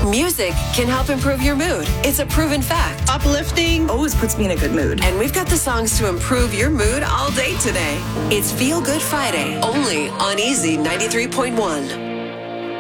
Music can help improve your mood. It's a proven fact. Uplifting always puts me in a good mood. And we've got the songs to improve your mood all day today. It's Feel Good Friday, only on Easy 93.1.